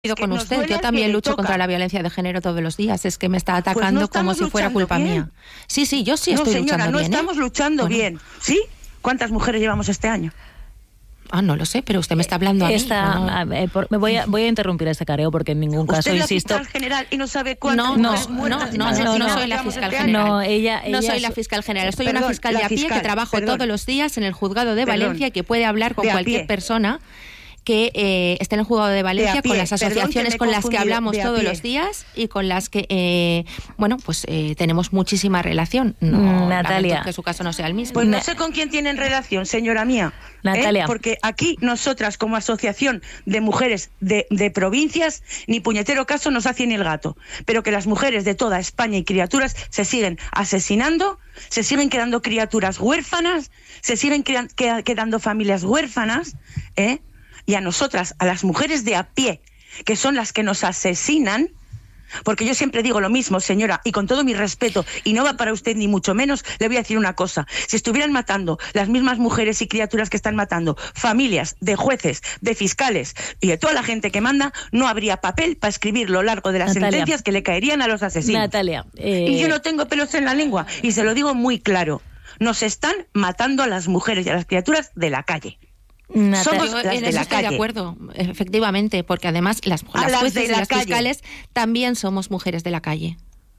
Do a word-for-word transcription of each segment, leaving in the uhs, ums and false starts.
con usted, yo también lucho contra la violencia de género todos los días, es que me está atacando pues no como si fuera culpa bien. mía. Sí, sí, yo sí no, estoy señora, luchando no bien. No estamos ¿eh? luchando bueno. bien, ¿sí? ¿Cuántas mujeres llevamos este año? Ah, no lo sé, pero usted me está hablando a Esta, mí. ¿no? eh, por, me voy a, voy a interrumpir este careo porque en ningún ¿Usted caso, es la insisto... fiscal general y no sabe cuántas no, mujeres no, muertas no, no, no, no soy la fiscal general. No, ella, ella no soy la fiscal general. Soy perdón, una fiscal de a pie fiscal, que trabajo perdón. todos los días en el juzgado de Perdón. Valencia y que puede hablar con De a cualquier pie. persona que eh, esté en el juzgado de Valencia, de a pie. con las asociaciones Perdón, que con me he las que confundido, hablamos de a todos pie. los días y con las que, eh, bueno, pues eh, tenemos muchísima relación. No, Natalia. lamento que su caso no sea el mismo. Pues no sé con quién tienen relación, señora mía. Natalia. ¿eh? Porque aquí nosotras, como asociación de mujeres de, de provincias, ni puñetero caso nos hace ni el gato. Pero que las mujeres de toda España y criaturas se siguen asesinando, se siguen quedando criaturas huérfanas, se siguen quedan, quedando familias huérfanas, ¿eh? Y a nosotras, a las mujeres de a pie, que son las que nos asesinan, porque yo siempre digo lo mismo, señora, y con todo mi respeto, y no va para usted ni mucho menos, le voy a decir una cosa. Si estuvieran matando las mismas mujeres y criaturas que están matando familias de jueces, de fiscales y de toda la gente que manda, no habría papel para escribir lo largo de las Natalia. sentencias que le caerían a los asesinos. Natalia. Eh... Y yo no tengo pelos en la lengua, y se lo digo muy claro. Nos están matando a las mujeres y a las criaturas de la calle. Natalia. Somos Yo las en de eso la estoy calle. de acuerdo, efectivamente, porque además las, A las las jueces de y la las calle. fiscales también somos mujeres de la calle.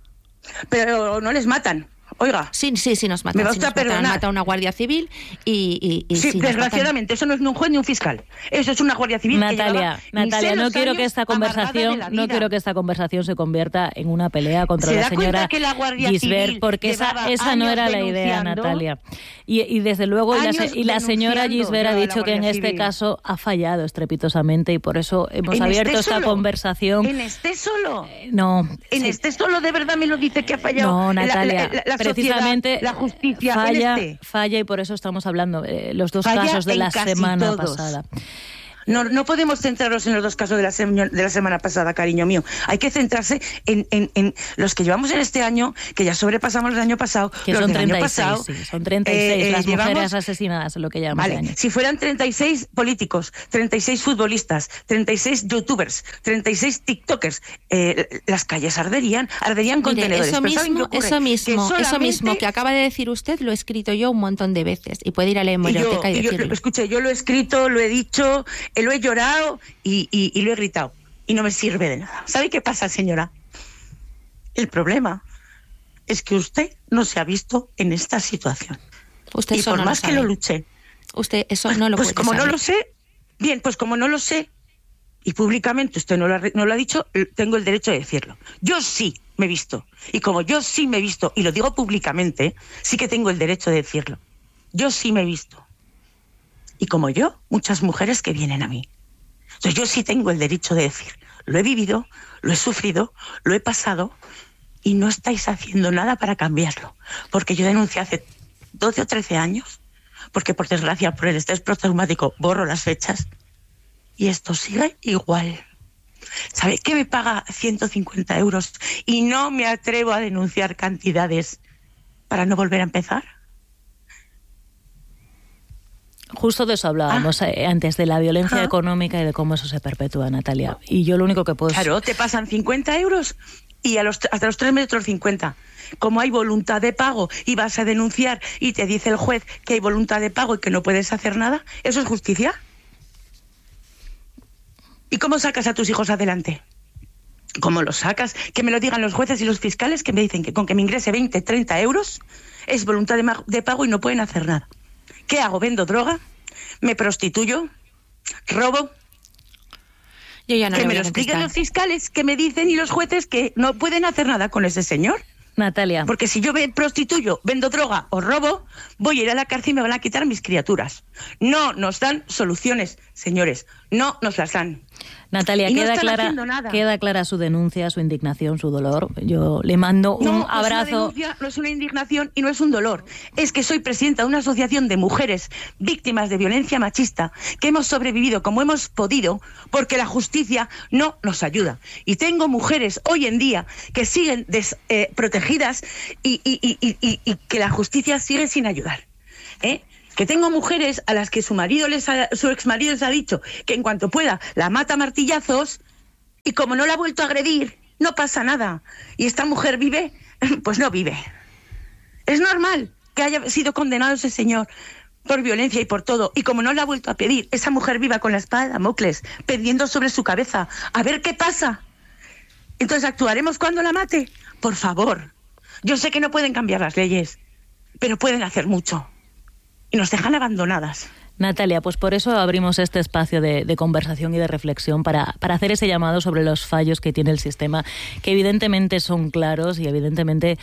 Pero no les matan. Oiga. Sí, sí, sí nos matan. Me va sí usted nos a perdonar. matan, mata una guardia civil y... y, y Sí, sí, nos desgraciadamente, eso no es ni un juez ni un fiscal. Eso es una guardia civil que Natalia, llevaba Natalia, ni no seis quiero que años esta amargada conversación, de la no vida. quiero que esta conversación se convierta en una pelea contra ¿Se la da cuenta señora que la Guardia Gisbert, Civil porque esa, llevaba esa no años era la idea, denunciando? Natalia. Y, y desde luego, y la, Años y la señora denunciando Gisbert ha llevaba la dicho que en Guardia este Civil. caso ha fallado estrepitosamente y por eso hemos ¿En abierto este esta solo? conversación. ¿En este solo? No. ¿En sí. este solo de verdad me lo dice que ha fallado No, la- Natalia, la, la, la precisamente sociedad, la justicia? falla, en este? falla y por eso estamos hablando eh, los dos Falla casos de en la casi semana todos. pasada. No, no podemos centrarnos en los dos casos de la, sema- de la semana pasada, cariño mío. Hay que centrarse en, en, en los que llevamos en este año, que ya sobrepasamos el año pasado, Que los son del año treinta y seis, pasado. sí, son treinta y seis Eh, eh, las llevamos- mujeres asesinadas, lo que llamamos Vale, de año. si fueran treinta y seis políticos, treinta y seis futbolistas, treinta y seis youtubers, treinta y seis tiktokers, eh, las calles arderían, arderían Mire, contenedores. eso Pero ¿saben qué mismo, ocurre? eso mismo, Que eso solamente- mismo que acaba de decir usted lo he escrito yo un montón de veces y puede ir a la Y yo, hemeroteca y, y yo, decirlo. escuche, yo lo he escrito, lo he dicho, eh, lo he llorado y, y, y lo he gritado. Y no me sirve de nada. ¿Sabe qué pasa, señora? El problema es que usted no se ha visto en esta situación. Usted y eso por no más lo que sabe. lo luché, Usted eso no lo pues puede como saber. no lo sé, bien, pues como no lo sé, y públicamente usted no lo, ha, no lo ha dicho, tengo el derecho de decirlo. Yo sí me he visto. Y como yo sí me he visto, y lo digo públicamente, sí que tengo el derecho de decirlo. Yo sí me he visto. Y como yo, muchas mujeres que vienen a mí. Entonces yo sí tengo el derecho de decir, lo he vivido, lo he sufrido, lo he pasado, y no estáis haciendo nada para cambiarlo. Porque yo denuncié hace doce o trece años, porque por desgracia, por el estrés postraumático, borro las fechas, y esto sigue igual. ¿Sabe qué me paga ciento cincuenta euros y no me atrevo a denunciar cantidades para no volver a empezar? Justo de eso hablábamos ah. eh, antes, de la violencia ah. económica y de cómo eso se perpetúa, Natalia. Y yo lo único que puedo... Claro, te pasan cincuenta euros y a los, hasta los tres metros cincuenta. Como hay voluntad de pago y vas a denunciar y te dice el juez que hay voluntad de pago y que no puedes hacer nada, ¿eso es justicia? ¿Y cómo sacas a tus hijos adelante? ¿Cómo los sacas? Que me lo digan los jueces y los fiscales, que me dicen que con que me ingrese veinte, treinta euros es voluntad de, de pago y no pueden hacer nada. ¿Qué hago? ¿Vendo droga? ¿Me prostituyo? ¿Robo? Yo ya no que le me voy lo a expliquen contestar. los fiscales, que me dicen, y los jueces, que no pueden hacer nada con ese señor. Natalia. Porque si yo me prostituyo, vendo droga o robo, voy a ir a la cárcel y me van a quitar mis criaturas. No nos dan soluciones, señores. No nos las dan. Natalia, y no queda, están clara, haciendo nada. queda clara su denuncia, su indignación, su dolor. Yo le mando un no, abrazo. No es una denuncia, no es una indignación y no es un dolor. Es que soy presidenta de una asociación de mujeres víctimas de violencia machista que hemos sobrevivido como hemos podido porque la justicia no nos ayuda. Y tengo mujeres hoy en día que siguen desprotegidas eh, y, y, y, y, y que la justicia sigue sin ayudar. ¿Eh? Que tengo mujeres a las que su marido les ha, su exmarido les ha dicho que en cuanto pueda la mata a martillazos Y como no la ha vuelto a agredir, no pasa nada. Y esta mujer vive, pues no vive. Es normal que haya sido condenado ese señor por violencia y por todo. Y como no la ha vuelto a pedir, esa mujer viva con la espada de Damocles pendiendo sobre su cabeza. A ver qué pasa. Entonces, ¿actuaremos cuando la mate? Por favor. Yo sé que no pueden cambiar las leyes, pero pueden hacer mucho. Y nos dejan abandonadas. Natalia, pues por eso abrimos este espacio de, de conversación y de reflexión para, para hacer ese llamado sobre los fallos que tiene el sistema, que evidentemente son claros y evidentemente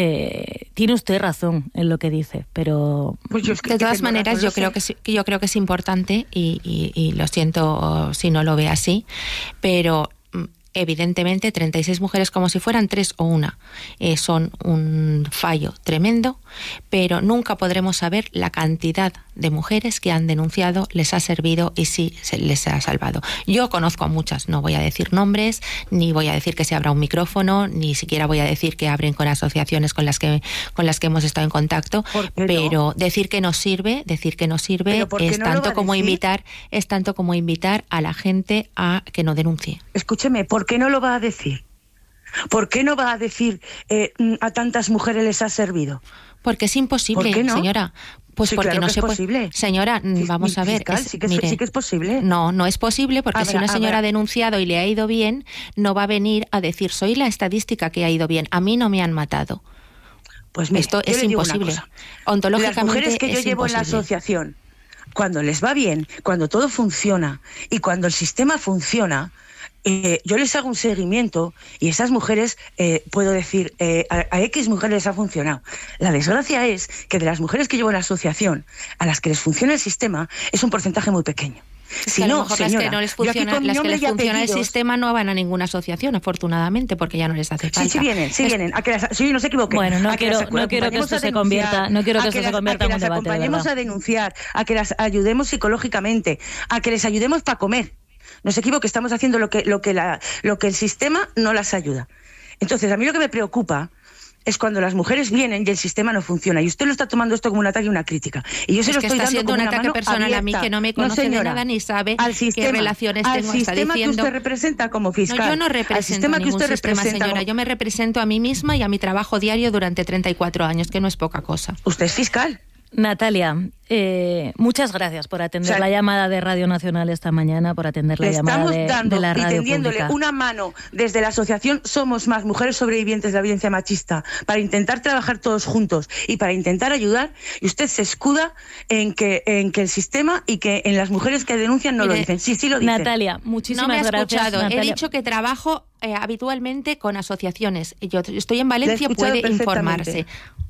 eh, tiene usted razón en lo que dice, pero... Pues yo es que de todas que maneras, yo creo que, sí, yo creo que es importante y, y, y lo siento si no lo ve así, pero... Evidentemente, treinta y seis mujeres como si fueran tres o una. Eh, son un fallo tremendo, pero nunca podremos saber la cantidad de mujeres que han denunciado, les ha servido y sí se les ha salvado. Yo conozco a muchas, no voy a decir nombres, ni voy a decir que se abra un micrófono, ni siquiera voy a decir que abren con asociaciones con las que con las que hemos estado en contacto, pero no? decir que nos sirve, decir que nos sirve es no tanto como decir? invitar, es tanto como invitar a la gente a que no denuncie. Escúcheme, ¿por qué no lo va a decir? ¿Por qué no va a decir eh, a tantas mujeres les ha servido? Porque es imposible, ¿Por qué no? señora. Pues sí, porque claro no que se es puede. Posible. Señora, vamos a ver. Fiscal, Es, sí, que es, mire, sí que es posible. No, no es posible porque habrá, si una señora habrá. ha denunciado y le ha ido bien, no va a venir a decir soy la estadística que ha ido bien. A mí no me han matado. Pues mire, esto yo es le digo imposible. una cosa. Ontológicamente las mujeres que yo es llevo en la imposible. asociación, cuando les va bien, cuando todo funciona y cuando el sistema funciona, Eh, yo les hago un seguimiento y esas mujeres, eh, puedo decir, eh, a, a X mujeres les ha funcionado. La desgracia es que de las mujeres que llevo en la asociación, a las que les funciona el sistema, es un porcentaje muy pequeño. Es Si que a lo no, mejor señora, las que no les yo aquí funciona, con mi las que nombre les y funciona el apellidos- sistema no van a ninguna asociación, afortunadamente, porque ya no les hace falta. Sí, sí vienen, sí Es- vienen. A que las, sí, no se equivoquen. Bueno, no A que quiero- las no quiero que acompañemos esto a se denunciar, convierta- no quiero que a esto se las- convierta a en que un las debate, de acompañemos verdad. a denunciar, a que las ayudemos psicológicamente, a que les ayudemos para comer. No se equivoque, estamos haciendo lo que, lo que, la, lo que el sistema no las ayuda. Entonces, a mí lo que me preocupa es cuando las mujeres vienen y el sistema no funciona. Y usted lo está tomando esto como un ataque y una crítica. Y yo se Es lo que estoy está dando siendo como un una ataque mano personal a mí, abierta. que no me conoce de señora. nada ni sabe al qué sistema, relaciones al tengo, está sistema diciendo. que usted representa como fiscal. No, yo no al represento sistema a que ningún usted sistema, representa señora. como- Yo me represento a mí misma y a mi trabajo diario durante treinta y cuatro años, que no es poca cosa. Usted es fiscal. Natalia, eh, muchas gracias por atender O sea, la llamada de Radio Nacional esta mañana, por atender la Le llamada estamos de, dando de la y radio tendiéndole pública. una mano desde la asociación Somos Más, Mujeres Sobrevivientes de la Violencia Machista, para intentar trabajar todos juntos y para intentar ayudar, y usted se escuda en que, en que el sistema y que en las mujeres que denuncian no Mire, lo dicen. Sí, sí lo dicen. Natalia, muchísimas No me ha gracias. escuchado. He Natalia. dicho que trabajo eh, habitualmente con asociaciones. Yo estoy en Valencia, escuchado puede perfectamente. informarse.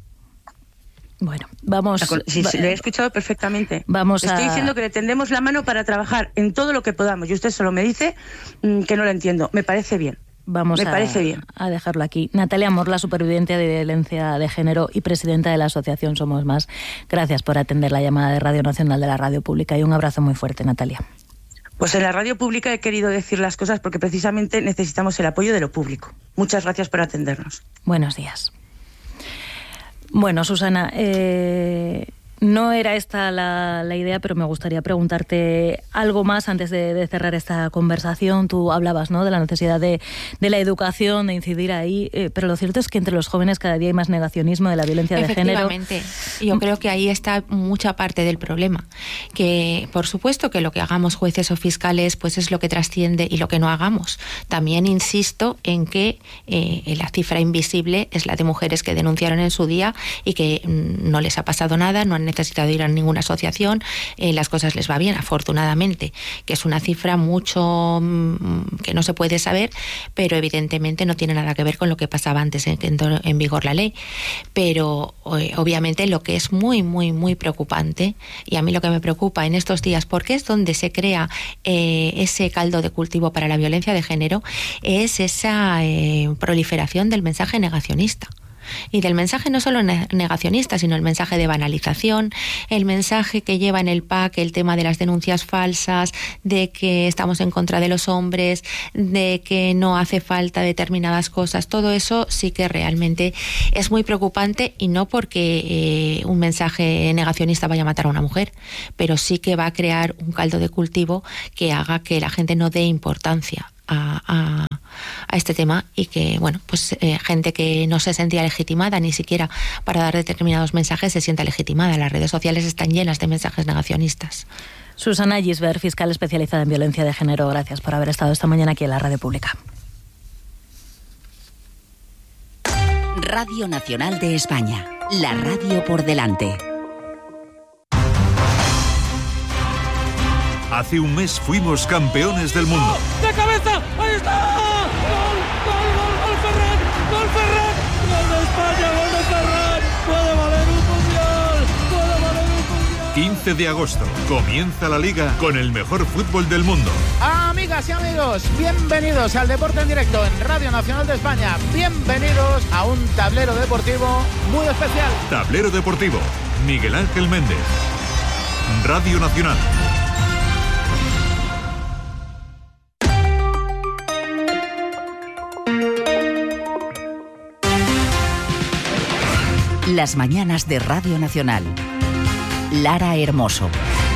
Bueno, vamos. Sí, sí, lo he escuchado perfectamente. Vamos Estoy a- diciendo que le tendemos la mano para trabajar en todo lo que podamos. Y usted solo me dice mm, que no lo entiendo. Me parece bien. Vamos Me a, parece bien. a dejarlo aquí. Natalia Morla, superviviente de violencia de género y presidenta de la asociación Somos Más. Gracias por atender la llamada de Radio Nacional de la Radio Pública y un abrazo muy fuerte, Natalia. Pues en la radio pública he querido decir las cosas porque precisamente necesitamos el apoyo de lo público. Muchas gracias por atendernos. Buenos días. Bueno, Susana, eh, no era esta la, la idea, pero me gustaría preguntarte algo más antes de, de cerrar esta conversación. Tú hablabas, ¿no?, de la necesidad de, de la educación, de incidir ahí, eh, pero lo cierto es que entre los jóvenes cada día hay más negacionismo de la violencia de género. Efectivamente. Yo creo que ahí está mucha parte del problema. Que, por supuesto, que lo que hagamos jueces o fiscales pues es lo que trasciende y lo que no hagamos. También insisto en que eh, la cifra invisible es la de mujeres que denunciaron en su día y que mm, no les ha pasado nada, no han necesitado ir a ninguna asociación, eh, las cosas les va bien, afortunadamente, que es una cifra mucho mm, que no se puede saber, pero evidentemente no tiene nada que ver con lo que pasaba antes en, en, en vigor la ley. Pero eh, obviamente lo que es muy, muy, muy preocupante, y a mí lo que me preocupa en estos días, porque es donde se crea eh, ese caldo de cultivo para la violencia de género, es esa eh, proliferación del mensaje negacionista. Y del mensaje no solo negacionista, sino el mensaje de banalización, el mensaje que lleva en el pack el tema de las denuncias falsas, de que estamos en contra de los hombres, de que no hace falta determinadas cosas. Todo eso sí que realmente es muy preocupante, y no porque eh, un mensaje negacionista vaya a matar a una mujer, pero sí que va a crear un caldo de cultivo que haga que la gente no dé importancia A, a, a este tema, y que, bueno, pues eh, gente que no se sentía legitimada ni siquiera para dar determinados mensajes se sienta legitimada. Las redes sociales están llenas de mensajes negacionistas. Susana Gisbert, fiscal especializada en violencia de género, gracias por haber estado esta mañana aquí en la Radio Pública. Radio Nacional de España, la radio por delante. Hace un mes fuimos campeones del mundo. ¡De cabeza! ¡Ahí está! ¡Gol, gol, gol, gol Ferran! ¡Gol Ferran! ¡Gol de España, gol de Ferran! ¡Puede valer un mundial! ¡Puede valer un mundial! quince de agosto, comienza la Liga con el mejor fútbol del mundo. Amigas y amigos, bienvenidos al Deporte en Directo en Radio Nacional de España. Bienvenidos a un tablero deportivo muy especial. Tablero deportivo, Miguel Ángel Méndez. Radio Nacional. Las mañanas de Radio Nacional. Lara Hermoso.